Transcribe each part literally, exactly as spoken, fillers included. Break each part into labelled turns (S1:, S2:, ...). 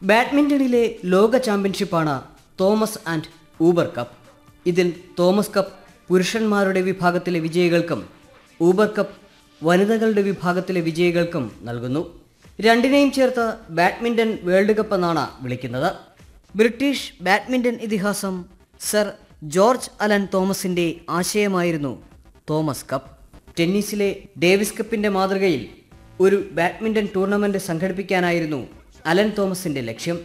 S1: ബാഡ്മിൻ്റണിലെ ലോക ചാമ്പ്യൻഷിപ്പാണ് Thomas and Uber cup. ഇതിൽ Thomas cup പുരുഷന്മാരുടെ വിഭാഗത്തിലെ വിജയികൾക്കും ഊബർ കപ്പ് വനിതകളുടെ വിഭാഗത്തിലെ വിജയികൾക്കും നൽകുന്നു. രണ്ടിനെയും ചേർത്ത് ബാഡ്മിൻ്റൺ വേൾഡ് കപ്പ് എന്നാണ് വിളിക്കുന്നത്. ബ്രിട്ടീഷ് ബാഡ്മിൻ്റൺ ഇതിഹാസം സർ ജോർജ് അലൻ തോമസിൻ്റെ ആശയമായിരുന്നു തോമസ് കപ്പ്. ടെന്നീസിലെ ഡേവിസ് കപ്പിൻ്റെ മാതൃകയിൽ ഒരു ബാഡ്മിൻ്റൺ ടൂർണമെൻറ്റ് സംഘടിപ്പിക്കാനായിരുന്നു അലൻ തോമസിൻ്റെ ലക്ഷ്യം.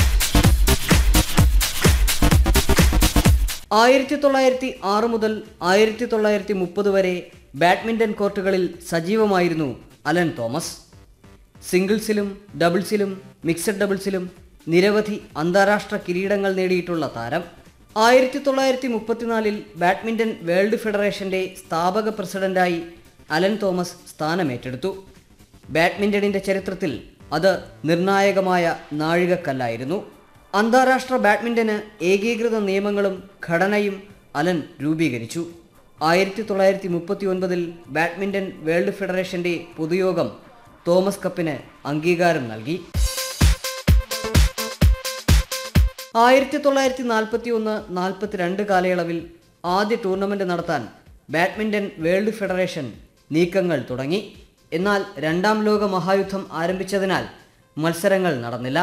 S1: ആയിരത്തി തൊള്ളായിരത്തി ആറ് മുതൽ ആയിരത്തി തൊള്ളായിരത്തി മുപ്പത് വരെ ബാഡ്മിൻ്റൺ കോർട്ടുകളിൽ സജീവമായിരുന്നു അലൻ തോമസ്. സിംഗിൾസിലും ഡബിൾസിലും മിക്സഡ് ഡബിൾസിലും നിരവധി അന്താരാഷ്ട്ര കിരീടങ്ങൾ നേടിയിട്ടുള്ള താരം. ആയിരത്തി തൊള്ളായിരത്തി മുപ്പത്തിനാലിൽ ബാഡ്മിൻ്റൺ വേൾഡ് ഫെഡറേഷൻ്റെ സ്ഥാപക പ്രസിഡന്റായി അലൻ തോമസ് സ്ഥാനമേറ്റെടുത്തു. ബാഡ്മിൻ്റണിൻ്റെ ചരിത്രത്തിൽ അത് നിർണായകമായ നാഴികക്കല്ലായിരുന്നു. അന്താരാഷ്ട്ര ബാഡ്മിൻ്റന് ഏകീകൃത നിയമങ്ങളും ഘടനയും അലൻ രൂപീകരിച്ചു. ആയിരത്തി തൊള്ളായിരത്തി മുപ്പത്തി ഒൻപതിൽ ബാഡ്മിൻ്റൺ വേൾഡ് ഫെഡറേഷൻ്റെ പൊതുയോഗം തോമസ് കപ്പിന് അംഗീകാരം നൽകി. ആയിരത്തി തൊള്ളായിരത്തി നാൽപ്പത്തി ഒന്ന് നാൽപ്പത്തിരണ്ട് കാലയളവിൽ ആദ്യ ടൂർണമെൻറ്റ് നടത്താൻ ബാഡ്മിൻ്റൺ വേൾഡ് ഫെഡറേഷൻ നീക്കങ്ങൾ തുടങ്ങി. എന്നാൽ രണ്ടാം ലോക മഹായുദ്ധം ആരംഭിച്ചതിനാൽ മത്സരങ്ങൾ നടന്നില്ല.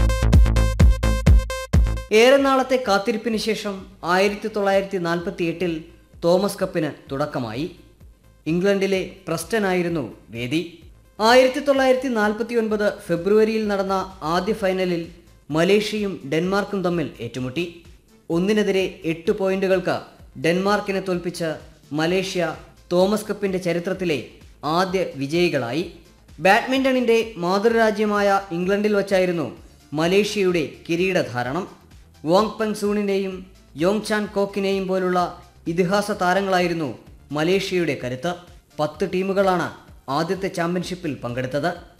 S1: ഏറെ നാളത്തെ കാത്തിരിപ്പിന് ശേഷം ആയിരത്തി തൊള്ളായിരത്തി നാൽപ്പത്തി എട്ടിൽ തോമസ് കപ്പിന് തുടക്കമായി. ഇംഗ്ലണ്ടിലെ പ്രസ്റ്റനായിരുന്നു വേദി. ആയിരത്തി തൊള്ളായിരത്തി നാൽപ്പത്തി ഒൻപത് ഫെബ്രുവരിയിൽ നടന്ന ആദ്യ ഫൈനലിൽ മലേഷ്യയും ഡെൻമാർക്കും തമ്മിൽ ഏറ്റുമുട്ടി. ഒന്നിനെതിരെ എട്ട് പോയിന്റുകൾക്ക് ഡെൻമാർക്കിനെ തോൽപ്പിച്ച് മലേഷ്യ തോമസ് കപ്പിൻ്റെ ചരിത്രത്തിലെ ആദ്യ വിജയികളായി. ബാഡ്മിൻ്റണിൻ്റെ മാതൃരാജ്യമായ ഇംഗ്ലണ്ടിൽ വച്ചായിരുന്നു മലേഷ്യയുടെ കിരീടധാരണം. വോങ് പെങ് സൂണിനെയും യോങ് ചാൻ കോക്കിനെയും പോലുള്ള ഇതിഹാസ താരങ്ങളായിരുന്നു മലേഷ്യയുടെ കരുത്ത്. പത്ത് ടീമുകളാണ് ആദ്യത്തെ ചാമ്പ്യൻഷിപ്പിൽ പങ്കെടുത്തത്.